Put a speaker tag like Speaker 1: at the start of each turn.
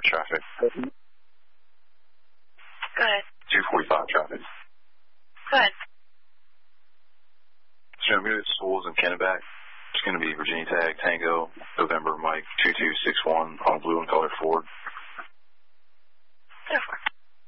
Speaker 1: traffic.
Speaker 2: Good.
Speaker 1: 245 traffic.
Speaker 2: Good.
Speaker 1: So I'm going to schools in Kennebec. It's going to be Virginia Tech, Tango, November, Mike, 2261 on blue and colored Ford.